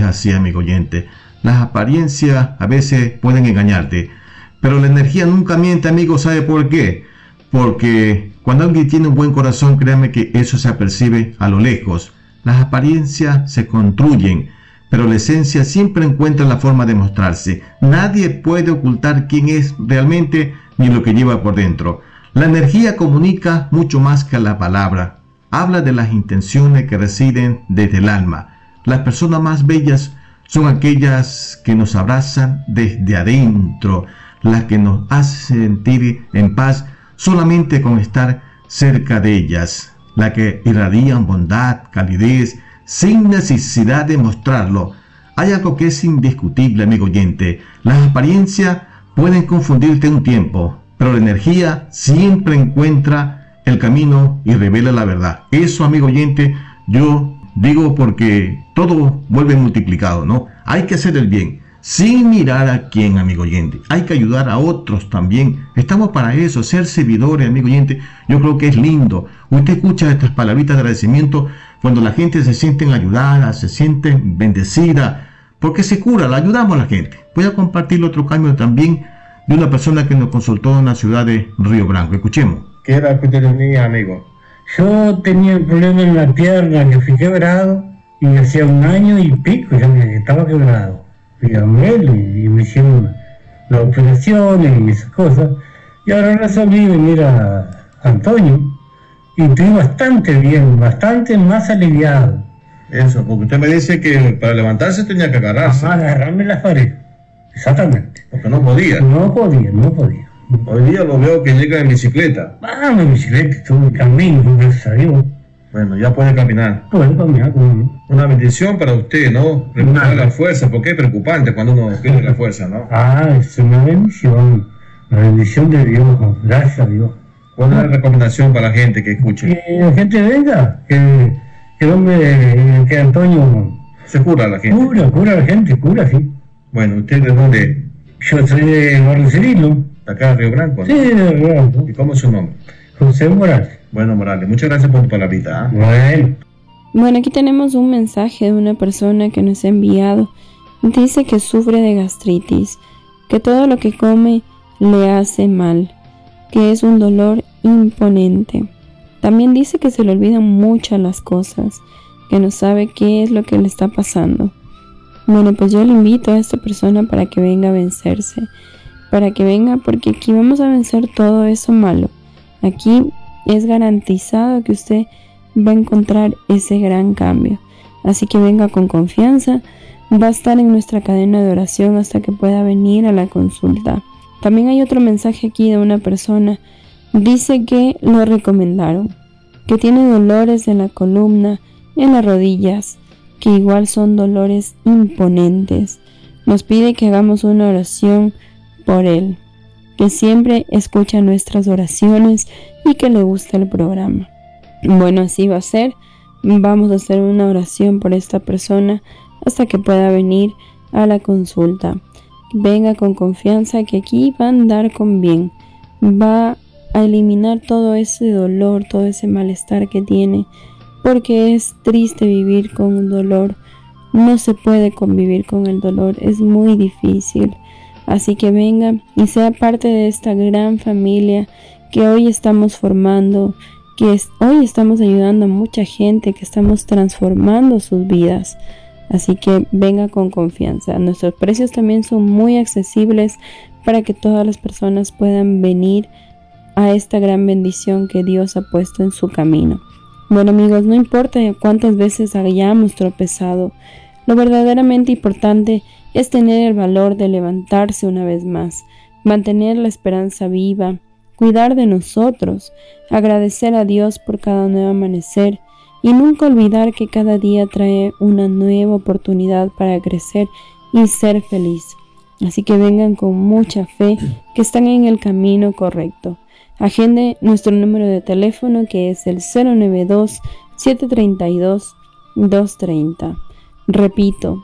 así, amigo oyente. Las apariencias a veces pueden engañarte, pero la energía nunca miente, amigo. ¿Sabe por qué? Porque cuando alguien tiene un buen corazón, créame que eso se apercibe a lo lejos. Las apariencias se construyen, pero la esencia siempre encuentra la forma de mostrarse. Nadie puede ocultar quién es realmente ni lo que lleva por dentro. La energía comunica mucho más que la palabra. Habla de las intenciones que residen desde el alma. Las personas más bellas son aquellas que nos abrazan desde adentro, las que nos hacen sentir en paz solamente con estar cerca de ellas, las que irradian bondad, calidez, sin necesidad de mostrarlo. Hay algo que es indiscutible, amigo oyente. Las apariencias pueden confundirte un tiempo, pero la energía siempre encuentra el camino y revela la verdad. Eso, amigo oyente, yo digo porque todo vuelve multiplicado, ¿no? Hay que hacer el bien, sin mirar a quién, amigo oyente. Hay que ayudar a otros también. Estamos para eso, ser servidores, amigo oyente. Yo creo que es lindo. Usted escucha estas palabritas de agradecimiento cuando la gente se siente ayudada, se siente bendecida, porque se cura, la ayudamos a la gente. Voy a compartir otro cambio también de una persona que nos consultó en la ciudad de Río Branco. Escuchemos. ¿Qué era lo que usted tenía, amigo? Yo tenía un problema en la pierna, que fui quebrado, y hacía 1 año y pico ya que estaba quebrado. Fui a Mel y me hicieron las operaciones y esas cosas. Y ahora resolví venir a Antonio y estoy bastante bien, bastante más aliviado. Eso, porque usted me dice que para levantarse tenía que agarrarse. Agarrarme las paredes, exactamente. Porque no podía. No podía. Hoy día lo veo que llega en bicicleta. Vamos en bicicleta, estuve en camino, gracias a Dios. Bueno, ya puede caminar. Puedo caminar con... Una bendición para usted, ¿no? Recuperar la fuerza, porque es preocupante cuando uno pierde la fuerza, ¿no? Es una bendición. La bendición de Dios, gracias a Dios. ¿Cuál es la recomendación para la gente que escuche? Que la gente venga, que el hombre, que Antonio... Se cura a la gente. Cura a la gente, sí. Bueno, ¿usted de dónde? Yo soy de Barrio Cirilo. Acá de Río Branco, ¿no? Sí, de Río Branco. ¿Y cómo es su nombre? José Morales. Bueno, Morales, muchas gracias por tu palabrita. Bueno, aquí tenemos un mensaje de una persona que nos ha enviado. Dice que sufre de gastritis, que todo lo que come le hace mal, que es un dolor imponente. También dice que se le olvidan muchas las cosas, que no sabe qué es lo que le está pasando. Bueno, pues yo le invito a esta persona para que venga a vencerse, para que venga, porque aquí vamos a vencer todo eso malo. Aquí es garantizado que usted va a encontrar ese gran cambio. Así que venga con confianza, va a estar en nuestra cadena de oración hasta que pueda venir a la consulta. También hay otro mensaje aquí de una persona. Dice que lo recomendaron, que tiene dolores en la columna, en las rodillas, que igual son dolores imponentes. Nos pide que hagamos una oración por él, que siempre escucha nuestras oraciones y que le gusta el programa. Bueno, así va a ser. Vamos a hacer una oración por esta persona hasta que pueda venir a la consulta. Venga con confianza que aquí va a andar con bien. Va a eliminar todo ese dolor, todo ese malestar que tiene, porque es triste vivir con un dolor. No se puede convivir con el dolor, es muy difícil. Así que venga y sea parte de esta gran familia que hoy estamos formando, hoy estamos ayudando a mucha gente, que estamos transformando sus vidas. Así que venga con confianza. Nuestros precios también son muy accesibles para que todas las personas puedan venir a esta gran bendición que Dios ha puesto en su camino. Bueno, amigos, no importa cuántas veces hayamos tropezado, lo verdaderamente importante es tener el valor de levantarse una vez más, mantener la esperanza viva, cuidar de nosotros, agradecer a Dios por cada nuevo amanecer y nunca olvidar que cada día trae una nueva oportunidad para crecer y ser feliz. Así que vengan con mucha fe, que están en el camino correcto. Agende nuestro número de teléfono, que es el 092-732-230. Repito,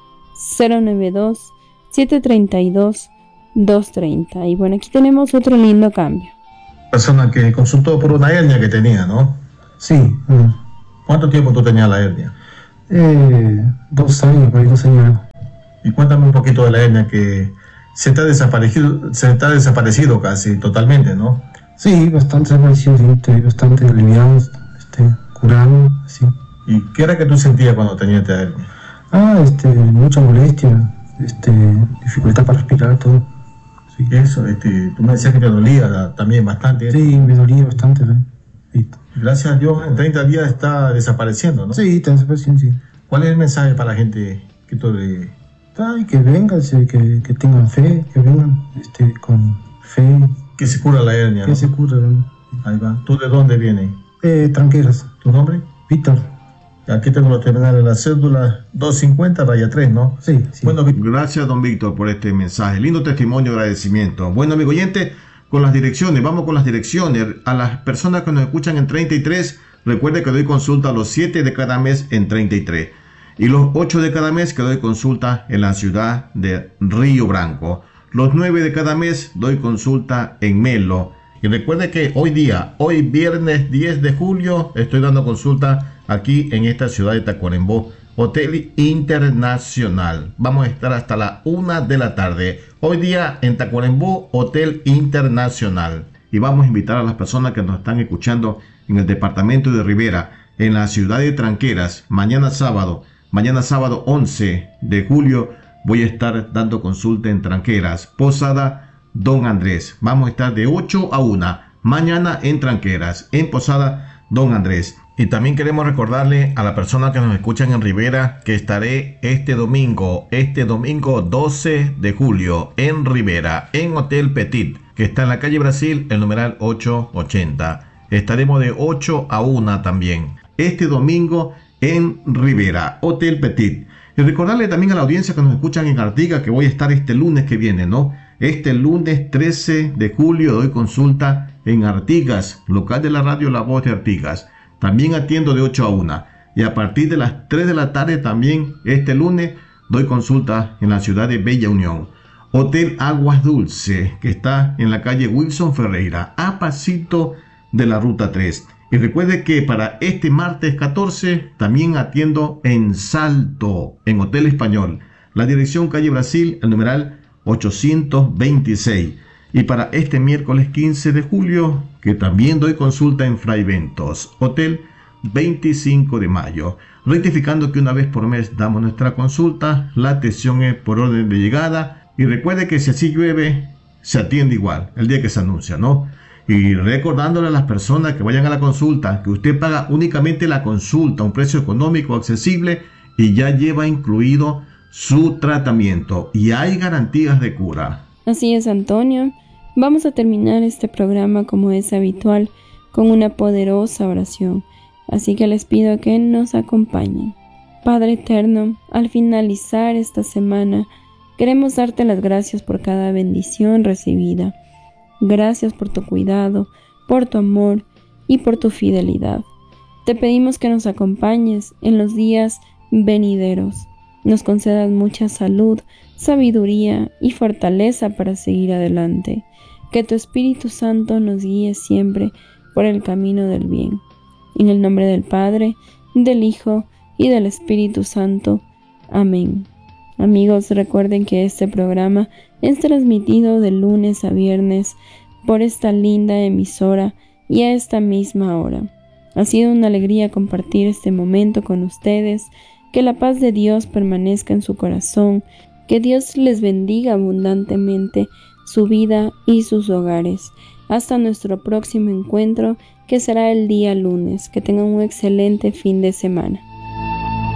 092-732-230. Y bueno, aquí tenemos otro lindo cambio. Persona que consultó por una hernia que tenía, ¿no? Sí. ¿Cuánto tiempo tú tenías la hernia? 2 años, por ahí 2 años. Y cuéntame un poquito de la hernia, que se está desaparecido casi totalmente, ¿no? Sí, bastante desaparecido, sí, estoy bastante aliviado, curado, sí. ¿Y qué era que tú sentías cuando tenías esta hernia? Mucha molestia, dificultad para respirar, todo. Sí. Eso, tú me decías que te dolía también bastante. Sí, me dolía bastante, sí. Gracias a Dios, en 30 días está desapareciendo, ¿no? Sí, está desapareciendo, sí. ¿Cuál es el mensaje para la gente que Que vengan, que tengan fe, que vengan con fe. que se cura la hernia, Que ¿no? se cura, Ahí va. ¿Tú de dónde vienes? Tranqueras. ¿Tu nombre? Víctor. Aquí tengo los terminales de la cédula 250-3, ¿no? Sí. Bueno, gracias, don Víctor, por este mensaje. Lindo testimonio, agradecimiento. Bueno, amigo oyente, vamos con las direcciones. A las personas que nos escuchan en 33, recuerde que doy consulta los 7 de cada mes en 33. Y los 8 de cada mes que doy consulta en la ciudad de Río Branco. Los 9 de cada mes doy consulta en Melo. Y recuerde que hoy viernes 10 de julio, estoy dando consulta aquí en esta ciudad de Tacuarembó, Hotel Internacional. Vamos a estar hasta la 1 de la tarde. Hoy día en Tacuarembó, Hotel Internacional. Y vamos a invitar a las personas que nos están escuchando en el departamento de Rivera, en la ciudad de Tranqueras, mañana sábado 11 de julio, voy a estar dando consulta en Tranqueras, Posada Don Andrés. Vamos a estar de 8 a 1 mañana en Tranqueras, en Posada Don Andrés. Y también queremos recordarle a la persona que nos escuchan en Rivera que estaré este domingo 12 de julio en Rivera, en Hotel Petit, que está en la calle Brasil, el numeral 880. Estaremos de 8 a 1 también. Este domingo en Rivera, Hotel Petit. Y recordarle también a la audiencia que nos escuchan en Artigas que voy a estar este lunes que viene, ¿no? Este lunes 13 de julio doy consulta en Artigas, local de la radio La Voz de Artigas. También atiendo de 8 a 1. Y a partir de las 3 de la tarde también este lunes doy consulta en la ciudad de Bella Unión. Hotel Aguas Dulce, que está en la calle Wilson Ferreira, a pasito de la ruta 3. Y recuerde que para este martes 14 también atiendo en Salto, en Hotel Español. La dirección calle Brasil, el numeral 826. Y para este miércoles 15 de julio, que también doy consulta en Fray Ventos, Hotel 25 de mayo. Rectificando que una vez por mes damos nuestra consulta, la atención es por orden de llegada. Y recuerde que si así llueve, se atiende igual, el día que se anuncia, ¿no? Y recordándole a las personas que vayan a la consulta que usted paga únicamente la consulta, un precio económico accesible y ya lleva incluido su tratamiento y hay garantías de cura. Así es, Antonio. Vamos a terminar este programa como es habitual con una poderosa oración. Así que les pido que nos acompañen. Padre eterno, al finalizar esta semana, queremos darte las gracias por cada bendición recibida. Gracias por tu cuidado, por tu amor y por tu fidelidad. Te pedimos que nos acompañes en los días venideros. Nos concedas mucha salud, sabiduría y fortaleza para seguir adelante. Que tu Espíritu Santo nos guíe siempre por el camino del bien. En el nombre del Padre, del Hijo y del Espíritu Santo. Amén. Amigos, recuerden que este programa es transmitido de lunes a viernes por esta linda emisora y a esta misma hora. Ha sido una alegría compartir este momento con ustedes. Que la paz de Dios permanezca en su corazón. Que Dios les bendiga abundantemente su vida y sus hogares. Hasta nuestro próximo encuentro, que será el día lunes. Que tengan un excelente fin de semana.